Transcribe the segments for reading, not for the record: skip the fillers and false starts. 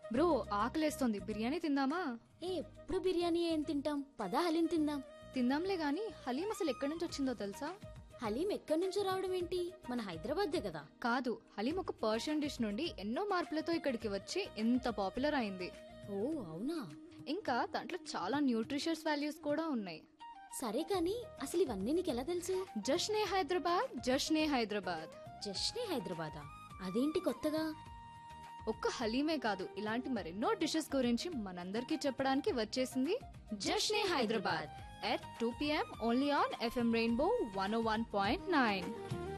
Bro ఆకలేస్తోంది, biryani తిందామా? ఎప్పుడు బిర్యానీ ఏం తింటాం, పదా హలీం తిందాం. తిందాంలే గాని హలీం అసలు ఎక్కడి నుంచి వచ్చిందో తెలుసా? హలీం ఎక్కడి నుంచో రావడం ఏంటి, మన హైదరాబాద్దే కదా. కాదు, హలీం ఒక పర్షియన్ డిష్ నుండి ఎన్నో మార్పులతో ఇక్కడికి వచ్చి ఎంత పాపులర్ అయింది. ఓ అవునా. ఇంకా దాంట్లో చాలా న్యూట్రిషియస్ వాల్యూస్ కూడా ఉన్నాయి. సరే కానీ అసలు ఇవన్నీ నీకెలా తెలుసు? జష్నే హైదరాబాద్, జష్నే హైదరాబాద్. జస్ట్నే హైదరాబాదా? అదేంటి కొత్తగా? ఒక్క హలీమే కాదు, ఇలాంటి మరెన్నో డిషెస్ గురించి మనందరికీ చెప్పడానికి వచ్చేసింది జష్నే Hyderabad at 2 p.m. only on FM Rainbow 101.9.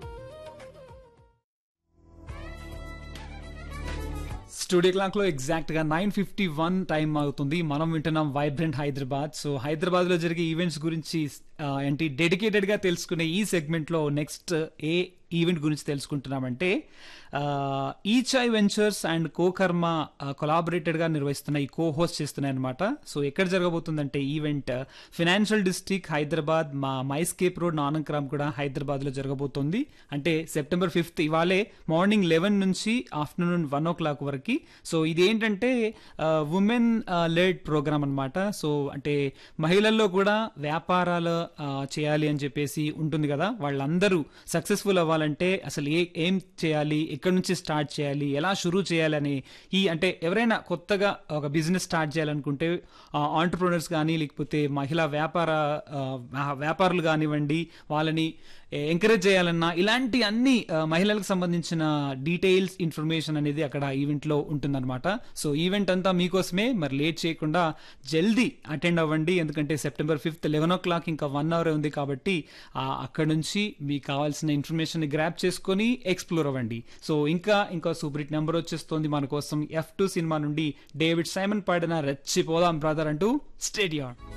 Studio clock లో ఎగ్జాక్ట్ గా 9:51 టైం అవుతుంది. మనం వింటున్నాం వైబ్రెంట్ హైదరాబాద్. సో హైదరాబాద్ లో జరిగే ఈవెంట్స్ గురించి ఏంటి డెడికేటెడ్ గా తెలుసుకునే ఈ సెగ్మెంట్ లో నెక్స్ట్ ఏ ఈవెంట్ గురించి తెలుసుకుంటున్నామంటే ఈచై వెంచర్స్ అండ్ కోకర్మ కొలాబరేటెడ్ గా నిర్వహిస్తున్న ఈ కో హోస్ట్ చేస్తున్నాయి అనమాట. సో ఎక్కడ జరగబోతుందంటే ఈవెంట్ ఫినాన్షియల్ డిస్ట్రిక్ట్ హైదరాబాద్, మా మైస్కేప్ రోడ్ నానంక్రామ్ కూడా హైదరాబాద్ లో జరగబోతోంది. అంటే September 5th ఇవాళే మార్నింగ్ 11 నుంచి ఆఫ్టర్నూన్ 1 o'clock వరకు. సో ఇదేంటంటే ఉమెన్ లెడ్ ప్రోగ్రామ్ అనమాట. సో అంటే మహిళల్లో కూడా వ్యాపారాలు చేయాలి అని చెప్పేసి ఉంటుంది కదా, వాళ్ళందరూ సక్సెస్ఫుల్ అవ్వాలంటే అసలు ఏం చేయాలి, ఎక్కడి నుంచి స్టార్ట్ చేయాలి, ఎలా షురూ చేయాలని అంటే ఎవరైనా కొత్తగా ఒక బిజినెస్ స్టార్ట్ చేయాలనుకుంటే ఆంటర్ప్రినర్స్ కానీ లేకపోతే మహిళా వ్యాపారులు కానివ్వండి, వాళ్ళని ఎంకరేజ్ చేయాలన్నా ఇలాంటి అన్ని మహిళలకు సంబంధించిన డీటెయిల్స్ ఇన్ఫర్మేషన్ అనేది అక్కడ ఈవెంట్ లో ఉంటుందన్నమాట. సో ఈవెంట్ అంతా మీకోసమే, మరి లేట్ చేయకుండా జల్దీ అటెండ్ అవ్వండి. ఎందుకంటే September 5th 11 o'clock ఇంకా 1 hour ఉంది కాబట్టి అక్కడ నుంచి మీకు కావాల్సిన ఇన్ఫర్మేషన్ ని గ్రాప్ చేసుకొని ఎక్స్ప్లోర్ అవ్వండి. సో ఇంకా సూపర్ హిట్ నెంబర్ వచ్చేస్తుంది మన కోసం. F2 సినిమా నుండి డేవిడ్ సైమన్ పాడిన రెచ్చిపోదాం బ్రదర్ అంటూ స్టేడియం.